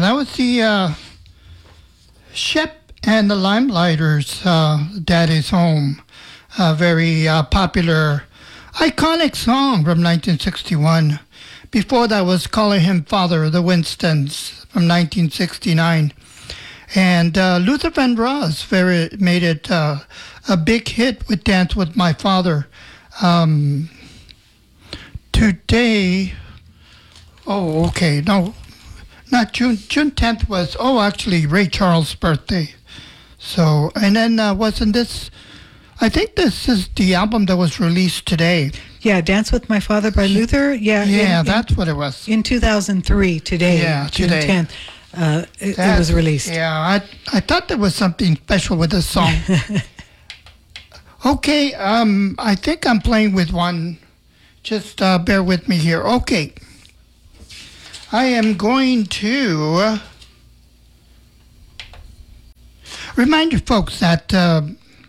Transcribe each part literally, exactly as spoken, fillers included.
that was the uh, Shep and the Limelighters, uh, Daddy's Home. A very uh, popular, iconic song from nineteen sixty-one. Before that was Calling Him Father, the Winstons, from nineteen sixty-nine. And uh, Luther Vandross very, made it uh, a big hit with Dance with My Father. Um, today, oh, okay, no, not June. June tenth was, oh, actually, Ray Charles' birthday. So, and then uh, wasn't this, I think this is the album that was released today. Yeah, Dance with My Father by Luther. Yeah, yeah, in, that's in, what it was. In two thousand three, today, yeah, June today. tenth, uh, it, that, it was released. Yeah, I I thought there was something special with this song. Okay, um, I think I'm playing with one. Just uh, bear with me here. Okay. I am going to remind you folks that uh,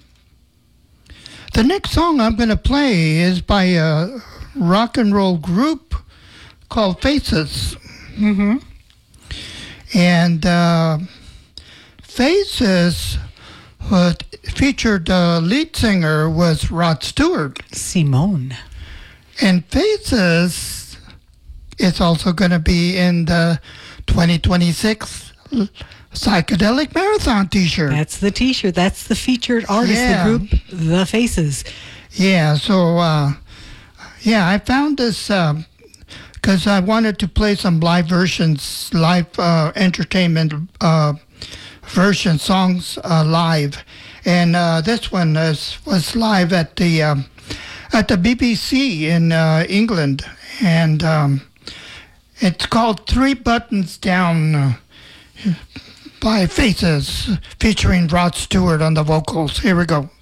the next song I'm going to play is by a rock and roll group called Faces. Mm-hmm. And uh, Faces, what featured uh, lead singer was Rod Stewart. Simone. And Faces is also going to be in the twenty twenty-six Psychedelic Marathon t-shirt. That's the t-shirt. That's the featured artist, Yeah. the group, The Faces. Yeah, so, uh, yeah, I found this because I wanted to play some live versions, live uh, entertainment uh, version songs uh, live. And uh, this one is, was live at the um, at the B B C in uh, England. And um, it's called Three Buttons Down uh, by Faces, featuring Rod Stewart on the vocals. Here we go.